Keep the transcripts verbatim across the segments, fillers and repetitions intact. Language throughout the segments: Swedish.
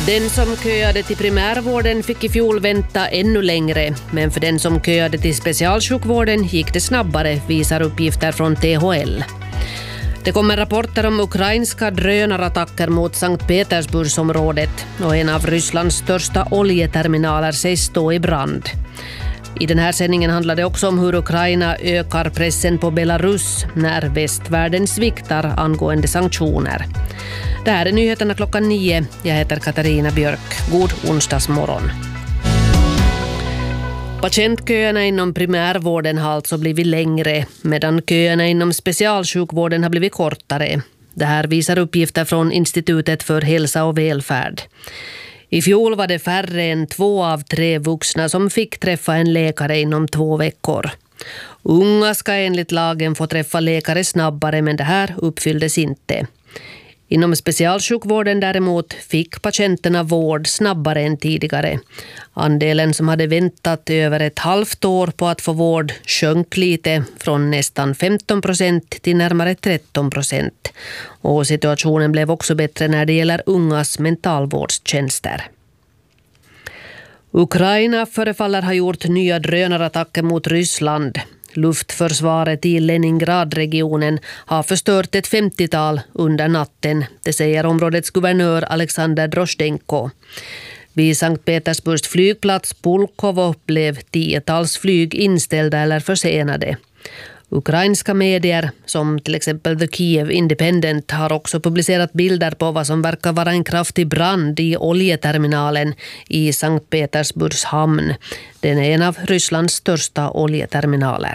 Den som köade till primärvården fick i fjol vänta ännu längre, men för den som köade till specialsjukvården gick det snabbare, visar uppgifter från T H L. Det kommer rapporter om ukrainska drönarattacker mot Sankt Petersburgsområdet och en av Rysslands största oljeterminaler sägs stå i brand. I den här sändningen handlar det också om hur Ukraina ökar pressen på Belarus när västvärlden sviktar angående sanktioner. Det här är nyheterna klockan nio. Jag heter Katarina Björk. God onsdagsmorgon. Patientköerna inom primärvården har alltså blivit längre, medan köerna inom specialsjukvården har blivit kortare. Det här visar uppgifter från Institutet för hälsa och välfärd. I fjol var det färre än två av tre vuxna som fick träffa en läkare inom två veckor. Unga ska enligt lagen få träffa läkare snabbare, men det här uppfylldes inte. Inom specialsjukvården däremot fick patienterna vård snabbare än tidigare. Andelen som hade väntat över ett halvt år på att få vård sjönk lite från nästan femton procent till närmare tretton procent. Och situationen blev också bättre när det gäller ungas mentalvårdstjänster. Ukraina förefaller ha gjort nya drönarattacker mot Ryssland. Luftförsvaret i Leningradregionen har förstört ett femtiotal under natten, det säger områdets guvernör Alexander Drozhdenko. Vid Sankt Petersburgs flygplats Pulkovo blev tiotals flyg inställda eller försenade. Ukrainska medier, som till exempel The Kiev Independent, har också publicerat bilder på vad som verkar vara en kraftig brand i oljeterminalen i Sankt Petersburgs hamn. Den är en av Rysslands största oljeterminaler.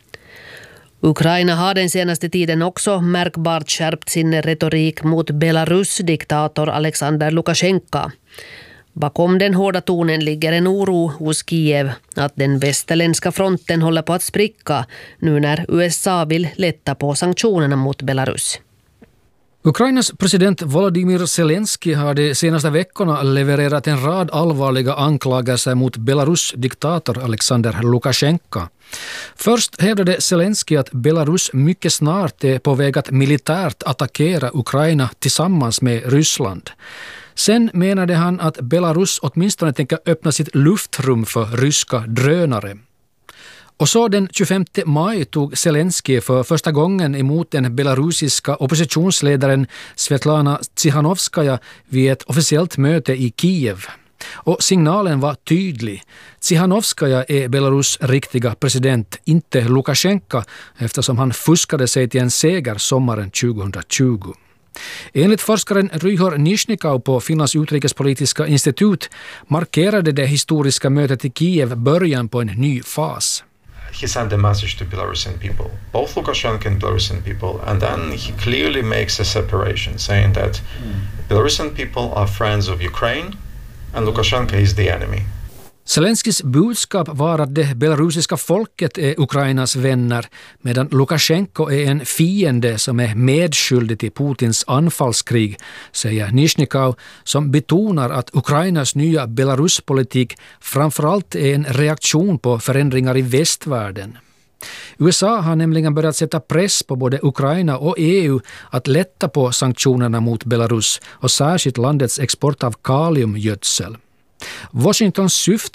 Ukraina har den senaste tiden också märkbart skärpt sin retorik mot Belarus diktator Alexander Lukasjenko. Bakom den hårda tonen ligger en oro hos Kiev att den västerländska fronten håller på att spricka nu när U S A vill lätta på sanktionerna mot Belarus. Ukrainas president Volodymyr Zelensky har de senaste veckorna levererat en rad allvarliga anklagelser mot Belarus diktator Alexander Lukasjenko. Först hävdade Zelensky att Belarus mycket snart är på väg att militärt attackera Ukraina tillsammans med Ryssland. Sen menade han att Belarus åtminstone tänker öppna sitt luftrum för ryska drönare. Och så den tjugofemte maj tog Zelensky för första gången emot den belarusiska oppositionsledaren Svetlana Tsikhanovskaja vid ett officiellt möte i Kiev. Och signalen var tydlig. Tsikhanovskaja är Belarus riktiga president, inte Lukasjenko, eftersom han fuskade sig till en seger sommaren tjugohundratjugo. Enligt forskaren Ryhor Nishnikau på Finlands utrikespolitiska institut markerade det historiska mötet i Kiev början på en ny fas. He sent a message to Belarusian people, both Lukashenko and Belarusian people, and then he clearly makes a separation, saying that mm. Belarusian people are friends of Ukraine and Lukashenko is the enemy. Zelenskys budskap var att det belarusiska folket är Ukrainas vänner, medan Lukasjenko är en fiende som är medskyldig till Putins anfallskrig, säger Nishnikau, som betonar att Ukrainas nya Belaruspolitik framförallt är en reaktion på förändringar i västvärlden. U S A har nämligen börjat sätta press på både Ukraina och E U att lätta på sanktionerna mot Belarus och särskilt landets export av kaliumgödsel. Washingtons syfte